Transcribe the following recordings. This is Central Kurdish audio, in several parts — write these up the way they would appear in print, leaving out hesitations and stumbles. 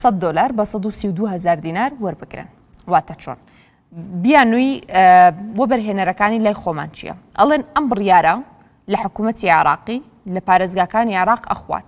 $100 بە 132,000 دینار وەربگرن. واتە چۆن بیانووی وەبەرهێنەرەکانی لای خۆمان چییە؟ ئەڵێن ئەم بڕیارە لە حکوومەتی عێراقی لە پارێزگاکانی عێراق ئەخوات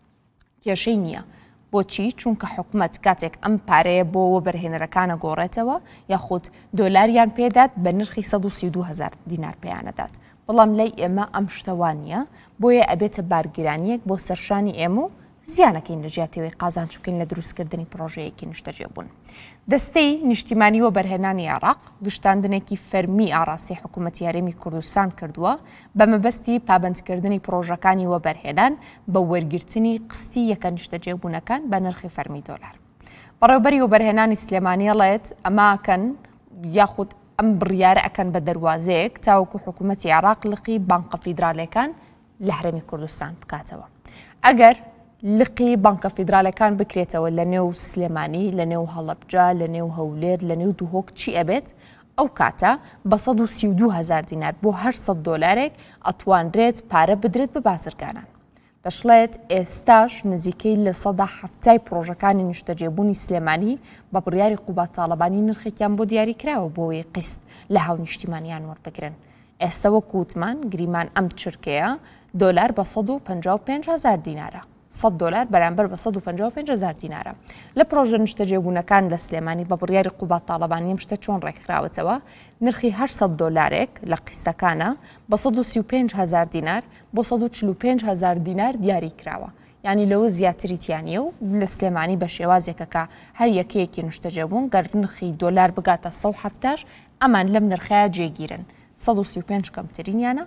کێشەی نییە. بۆچی؟ چونکە حکوومەت کاتێک ئەم پارەیە بۆ وەبەرهێنەرەکانە گۆڕێتەوە یاخود دۆلاریان پێدات بە نرخی 132,000 دینار پێیانەدات. بەڵام لای ئێمە ئەم شتەوانە بۆیە ئەبێتە بارگرانیەک بۆ سەرشانی ئێمە و زیانەکەین لە جیاتەوەی قازانج بکەین لە دروستکردنی پرۆژەیەکی نیشتەجێبوون. دەستەی نیشتیمانی وەبەرهێنانی عێراق گشتاندنێکی فەرمی ئاڕاستی حکوومەتی هەرێمی کوردستان کردووە بە مەبەستی پابەندکردنی پرۆژەکانی وەبەرهێنان بە وەرگرتنی قستی یەکە نیشتەجێبوونەکان بە نرخی فەرمی دۆلار. بەڕێوەبەری وەبەرهێنانی سلێمانی ئەڵێت ئەماکەن یاخود ئەم بڕیارە ئەکەن بە دەواازەیەک تاوەکو حکوومەتی عێراق لقی بانکە فیدراالەکان لە هەرێمی کوردستان بکاتەوە. ئەگەر لقی بانکە فیدراالەکان بکرێتەوە لە نێو سلێمانی، لە نێو هەڵەبجا، لە نێو هەولێر، لە نێو دووهۆک چی ئەبێت؟ ئەو کاتە بە 132,000 دینار بۆ $800 ئەتوانرێت پارە بدرێت بە بازرگانان. دەشڵێت ئێستاش نزیکەی لە 170 پرۆژەکانی نیشتەجێبوونی سلێمانی بە بڕیاری قوبات تاالبانی نرخێکیان بۆ دیاری کراوە بۆەوەی قست لە هاو نیشتیمانیان وەربگرن. ئێستا وەکووتمان گریمان ئەم چرکەیە دۆلار بە 155,000 دینارە. $100 بەرامبەر بە 155,000 دینارە. لە پرۆژە نیشتەجێبوونەکان لە سلێمانی بە بڕیاری قوبات تاالبانی ئەم شتە چۆن ڕێکخراوەتەوە نرخی $800 لە قیستەکانە بە 135,000 دینار بۆ 145,000 دینار دیاری کراوە. یعنی لەوە زیاتریتیانیە و لە سلێمانی بە شێوازێکە کە هەر یەکەیەکی نیشتەجێبوون گەر نرخی دۆلار بگاتە 170 ئەمان لەم نرخەیە جێگیرن. 135 کەمترینیانە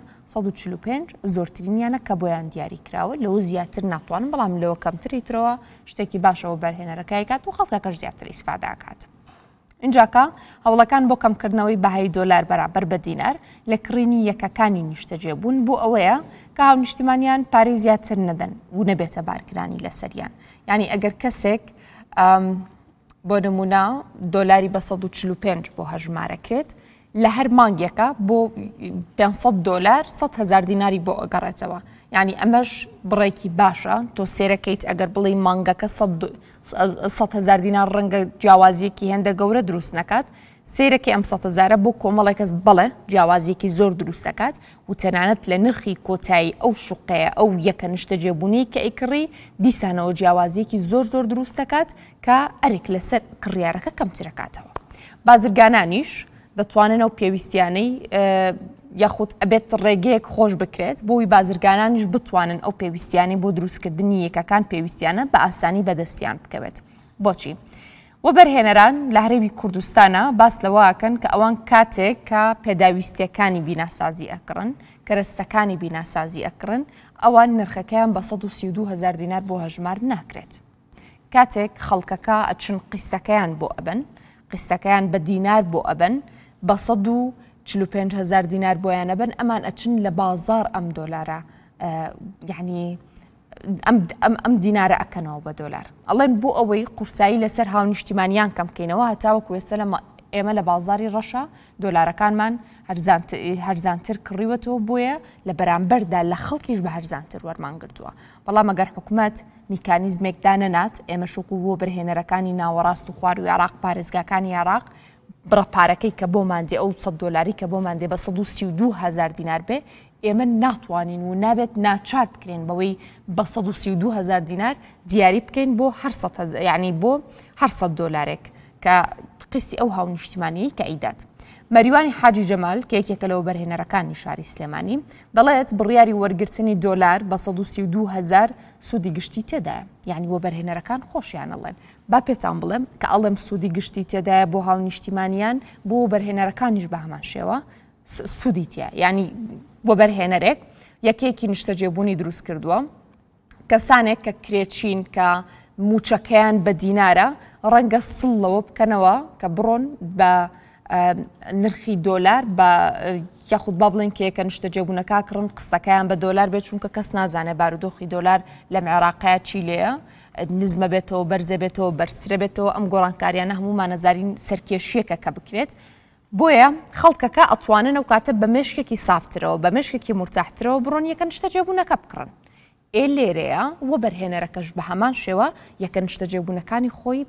145 زۆرترینیانە کە بۆیان دیاری کراوە لەوە زیاتر ناتوانن بەڵام لەوە کەمتری ترەوە شتێکی باشەوە بەرهێنەرەکەی کات و خەڵکەکەش زیاتر ئیسفاداکات. اینجاکە هەوڵەکان بۆ کەمکردنەوەی بەهای دۆلار بەرابەر بە دینار لە کڕینی یەکەکانی نیشتەجێبوون بۆ ئەوەیە کە هاو نیشتیمانیان پارەی زیاتر نەدەن و نەبێتە بارگرانی لەسەریان. یعنی ئەگەر کەسێک بۆ نمونە دۆلاری بە 145 بۆ هەژمارەکرێت لە هەر مانگێکە بۆ $500 100,000 دیناری بۆ ئەگەڕێتەوە. یعنی ئەمەش بڕێکی باشە تۆ سێرەکەیت ئەگەر بڵی مانگەکە 100,000 دینار ڕەنگە جیاوازیەکی هەندە گەورە دروست نەکات سێرەکەی ئەم 100,000 بۆ کۆمەڵی کەس بڵێ جیاوازیەکی زۆر دروست دەکات و تەنانەت لە نرخی کۆتایی ئەو شوقەیە ئەو یەکە نیشتەجێبوونی کە ئیکڕی دیسانەوە جیاوازیەکی زۆر دروست دەکات کە ئەرێک لەسەر کڕیارەکە کەمترەکاتەوە. بازرگانانیش دەتوانن ئەو پێویستیانەی یاخود ئەبێت ڕێگەیەک خۆش بکرێت بۆی بازرگانانیش بتوانن ئەو پێویستیانی بۆ دروستکردنی یەکەکان پێویستیانە بە ئاسانی بەدەستیان بکەوێت. بۆچی؟ وەبەرهێنەران لە هەرێمی کوردستانە باس لەوەکەن کە ئەوان کاتێک کە پێداویستیەکانی بیناسازی ئەکڕن کەرەستەکانی بیناسازی ئەکڕن ئەوان نرخەکەیان بە 132,000 دینار بۆ هەژمار ناکرێت. کاتێک خەڵکەکە ئەچن قیستەکەیان بۆ ئەبن قیستەکەیان بە دینار بۆ ئەبن بە 145,000 دینار بۆیانە بن ئەمان ئەچن لە بازار ئەم دۆلارە یعنی ئەم دینارە ئەکەنەوە بە دۆلار. ئەڵێن بۆ ئەوەی قورسایی لەسەر هاو نیشتیمانیان کەم بکەینەوە هەتاوەکو ئێستا ئێمە لە بازاری ڕەشە دۆلارەکانمان هەرزانتر کڕیوەتەوە بۆیە لە بەرامبەردا لە خەڵکیش بە هەرزانتر وەرمانگرتووە. بەڵام ئەگەر حکوومەت میکانیزمێک دانەنات ئێمە شوکو بۆ بەرهێنەرەکانی ناوەڕاست و خواروی عێراق پارێزگاکانی عێراق بڕەپارەکەی کە بۆمان دێ ئەو $100 کە بۆمان دێ بە 132,000 دینار بێ ئێمە ناتوانین و نابێت ناچار بکرێن بەوەی بە 132,000 دینار دیاری بکەین بۆ یعنی بۆ $800 کە قستی ئەو هاو نیشتیمانی کە ئیدات. مەریوانی حاجی جەمال کە یەکێکە لەو بەرهێنەرەکانی شاری سلێمانی دەڵێت بڕیاری وەرگرتنی دۆلار بە 132,000 سوودی گشتی تێدایە. یعنی وە بەرهێنەرەکان خۆشیان ئەڵێن با پێتان بڵێم کە ئەڵێم سوودی گشتی تێدایە بۆ هاو نیشتیمانیان بۆ بەرهێنەرەکانیش بە هەمان شێوە سوودی تێە. یعنی بۆ بەرهێنەرێک یەکێکی نیشتەجێبوونی دروست کردووە کەسانێک کە کرێچین کە موچەکەیان بە دینارە ڕەنگە سڵەوە بکەنەوە کە بڕۆن بە نرخی دۆلار بە یاخود با بڵێن کە یەکە نیشتەجێبوونەکە کڕن قسەکەیان بە دۆلار بێت چونکە کەس نازانێت بارودۆخی دۆلار لەم عێراقەیە چی لێیە نزمە بێتەوە بەرزە بێتەوە بەرزترە بێتەوە ئەم گۆڕانکاریانە هەمومان نەزارین سەرکێشیەکە کە بکرێت. بۆیە خەڵکەکە ئەتوانن ئەو کاتە بە مێشکێکی سافترەوە بە مێشکێکی مرتاحترەوە بڕۆن یەکە نیشتەجێبوونەکە بکڕن. لێرەیە وە بەرهێنەرەکەش بە هەمان شێوە یەکە نیشتە جێبوونەکانی خۆی